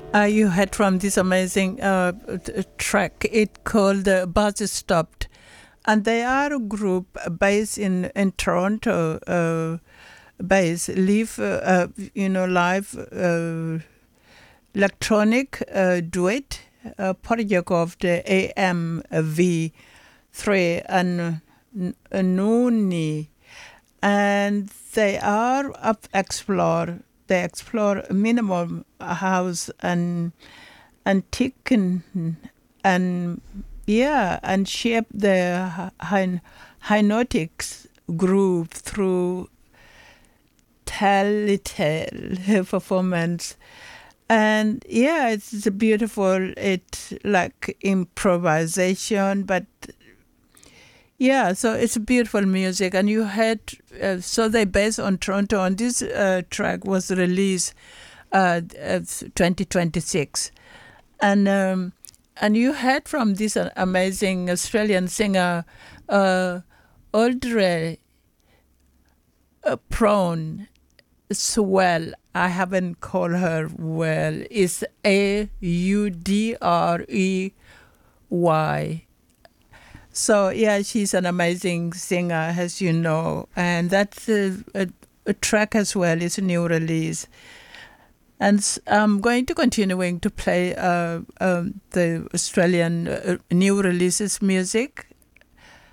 You heard from this amazing track. It called Buzz Stopped, and they are a group based in Toronto. Based live live electronic duet project of the AMV3 and Nooni, and they are up explore. They explore minimum house and and and shape the hypnotics groove through telltale performance. And it's beautiful. It's like improvisation, but so it's beautiful music. And you had so they based on Toronto, and this track was released 2026, and you heard from this amazing Australian singer Audrey Prawn Swell. I haven't called her well. It's Audrey. So she's an amazing singer, as you know, and that's a track as well. It's a new release, and I'm going to continuing to play the Australian new releases music.